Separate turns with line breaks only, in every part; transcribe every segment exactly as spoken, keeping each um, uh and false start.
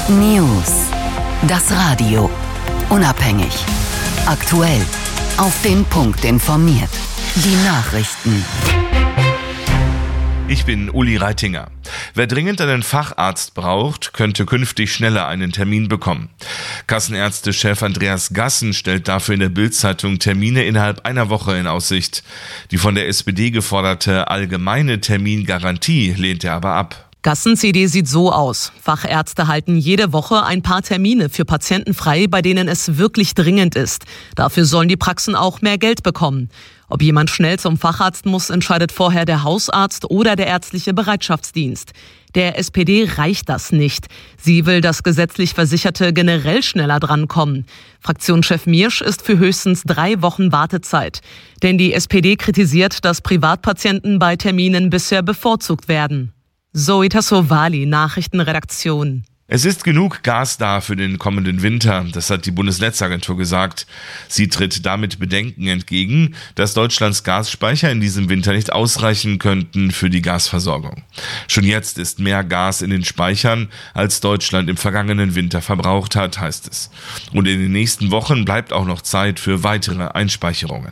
News. Das Radio. Unabhängig. Aktuell. Auf den Punkt informiert. Die Nachrichten.
Ich bin Uli Reitinger. Wer dringend einen Facharzt braucht, könnte künftig schneller einen Termin bekommen. Kassenärztechef Andreas Gassen stellt dafür in der Bild-Zeitung Termine innerhalb einer Woche in Aussicht. Die von der S P D geforderte allgemeine Termingarantie lehnt er aber ab.
Gassens Idee sieht so aus. Fachärzte halten jede Woche ein paar Termine für Patienten frei, bei denen es wirklich dringend ist. Dafür sollen die Praxen auch mehr Geld bekommen. Ob jemand schnell zum Facharzt muss, entscheidet vorher der Hausarzt oder der ärztliche Bereitschaftsdienst. Der S P D reicht das nicht. Sie will, dass gesetzlich Versicherte generell schneller drankommen. Fraktionschef Miersch ist für höchstens drei Wochen Wartezeit. Denn die S P D kritisiert, dass Privatpatienten bei Terminen bisher bevorzugt werden. Zoe Tassovali, Nachrichtenredaktion.
Es ist genug Gas da für den kommenden Winter, das hat die Bundesnetzagentur gesagt. Sie tritt damit Bedenken entgegen, dass Deutschlands Gasspeicher in diesem Winter nicht ausreichen könnten für die Gasversorgung. Schon jetzt ist mehr Gas in den Speichern, als Deutschland im vergangenen Winter verbraucht hat, heißt es. Und in den nächsten Wochen bleibt auch noch Zeit für weitere Einspeicherungen.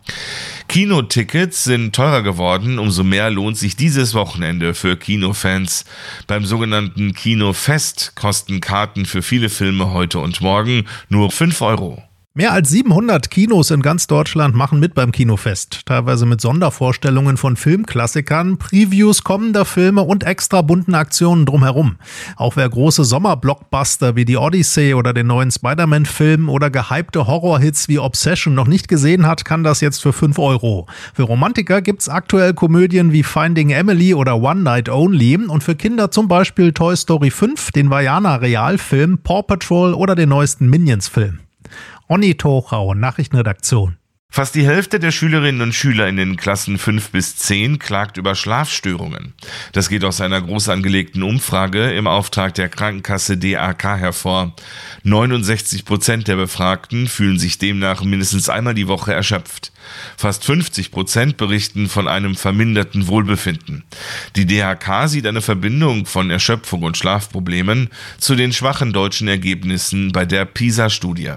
Kinotickets sind teurer geworden, umso mehr lohnt sich dieses Wochenende für Kinofans. Beim sogenannten Kinofest kosten Karten für viele Filme heute und morgen nur fünf Euro.
Mehr als siebenhundert Kinos in ganz Deutschland machen mit beim Kinofest, teilweise mit Sondervorstellungen von Filmklassikern, Previews kommender Filme und extra bunten Aktionen drumherum. Auch wer große Sommerblockbuster wie die Odyssey oder den neuen Spider-Man-Film oder gehypte Horrorhits wie Obsession noch nicht gesehen hat, kann das jetzt für fünf Euro. Für Romantiker gibt's aktuell Komödien wie Finding Emily oder One Night Only und für Kinder zum Beispiel Toy Story fünf, den Vaiana-Realfilm, Paw Patrol oder den neuesten Minions-Film. Onni Tochau, Nachrichtenredaktion.
Fast die Hälfte der Schülerinnen und Schüler in den Klassen fünf bis zehn klagt über Schlafstörungen. Das geht aus einer groß angelegten Umfrage im Auftrag der Krankenkasse D A K hervor. neunundsechzig Prozent der Befragten fühlen sich demnach mindestens einmal die Woche erschöpft. Fast fünfzig Prozent berichten von einem verminderten Wohlbefinden. Die D A K sieht eine Verbindung von Erschöpfung und Schlafproblemen zu den schwachen deutschen Ergebnissen bei der PISA-Studie.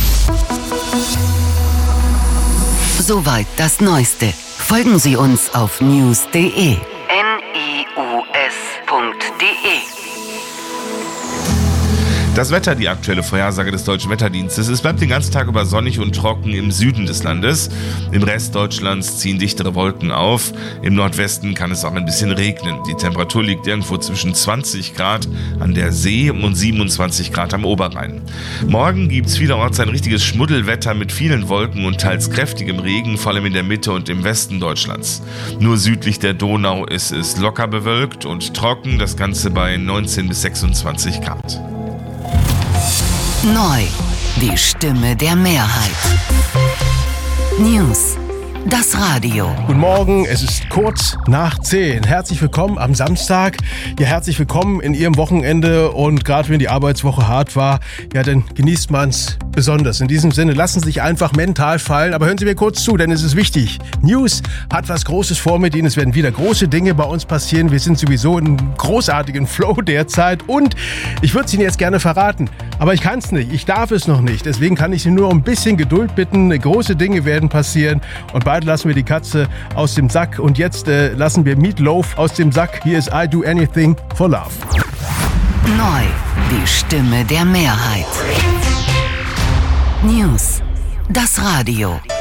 Soweit das Neueste. Folgen Sie uns auf news punkt de. N I U S punkt de.
Das Wetter, die aktuelle Vorhersage des Deutschen Wetterdienstes. Es bleibt den ganzen Tag über sonnig und trocken im Süden des Landes. Im Rest Deutschlands ziehen dichtere Wolken auf. Im Nordwesten kann es auch ein bisschen regnen. Die Temperatur liegt irgendwo zwischen zwanzig Grad an der See und siebenundzwanzig Grad am Oberrhein. Morgen gibt es vielerorts ein richtiges Schmuddelwetter mit vielen Wolken und teils kräftigem Regen, vor allem in der Mitte und im Westen Deutschlands. Nur südlich der Donau ist es locker bewölkt und trocken, das Ganze bei neunzehn bis sechsundzwanzig Grad.
Neu. Die Stimme der Mehrheit. News. Das Radio.
Guten Morgen, es ist kurz nach zehn. Herzlich willkommen am Samstag. Ja, herzlich willkommen in Ihrem Wochenende. Und gerade wenn die Arbeitswoche hart war, ja, dann genießt man es besonders. In diesem Sinne, lassen Sie sich einfach mental fallen. Aber hören Sie mir kurz zu, denn es ist wichtig. News hat was Großes vor mit Ihnen. Es werden wieder große Dinge bei uns passieren. Wir sind sowieso in einem großartigen Flow derzeit. Und ich würde es Ihnen jetzt gerne verraten. Aber ich kann es nicht. Ich darf es noch nicht. Deswegen kann ich Sie nur um ein bisschen Geduld bitten. Große Dinge werden passieren. Und bald lassen wir die Katze aus dem Sack. Und jetzt äh, lassen wir Meat Loaf aus dem Sack. Hier ist I Do Anything for Love.
Neu. Die Stimme der Mehrheit. News. Das Radio.